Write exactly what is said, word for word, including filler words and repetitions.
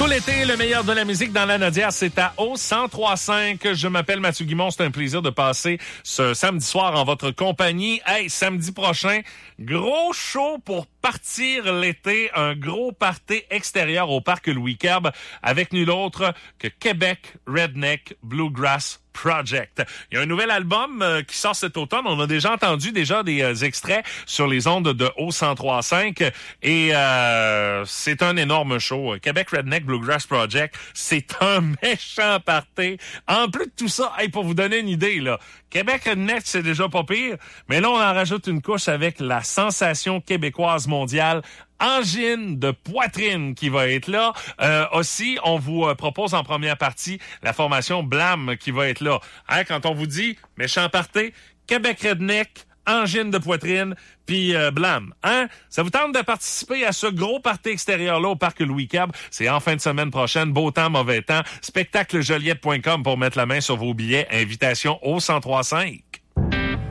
Tout l'été, le meilleur de la musique dans la Nodière, c'est à O cent trois virgule cinq. Je m'appelle Mathieu Guimond. C'est un plaisir de passer ce samedi soir en votre compagnie. Hey, samedi prochain, gros show pour partir l'été. Un gros party extérieur au parc Louis Querbe avec nul autre que Québec Redneck Bluegrass Project. Il y a un nouvel album euh, qui sort cet automne. On a déjà entendu déjà des euh, extraits sur les ondes de O cent trois virgule cinq et euh, c'est un énorme show. Québec Redneck Bluegrass Project, c'est un méchant party. En plus de tout ça, hey, pour vous donner une idée, là, Québec Redneck, c'est déjà pas pire, mais là, on en rajoute une couche avec la sensation québécoise mondiale, Angine de poitrine qui va être là. Euh, aussi, on vous euh, propose en première partie la formation Blam qui va être là. Hein, quand on vous dit méchant party, Québec Redneck, Angine de poitrine, puis euh, Blam. Hein? Ça vous tente de participer à ce gros party extérieur-là au parc Louis Querbe? C'est en fin de semaine prochaine. Beau temps, mauvais temps. spectacle joliette point com pour mettre la main sur vos billets. Invitation au cent trois virgule cinq.